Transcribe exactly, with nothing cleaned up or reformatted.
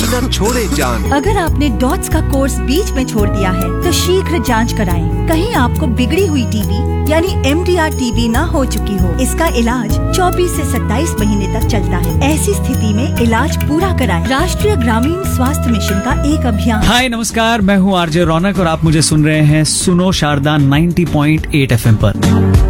न छोड़े जान। अगर आपने डॉट्स का कोर्स बीच में छोड़ दिया है तो शीघ्र जांच कराएं। कहीं आपको बिगड़ी हुई टीबी यानी एम डी आर टीबी न हो चुकी हो। इसका इलाज चौबीस से सत्ताईस महीने तक चलता है। ऐसी स्थिति में इलाज पूरा कराएं। राष्ट्रीय ग्रामीण स्वास्थ्य मिशन का एक अभियान। हाय नमस्कार, मैं हूँ आरजे रौनक और आप मुझे सुन रहे हैं सुनो शारदा नब्बे पॉइंट आठ एफ एम पर।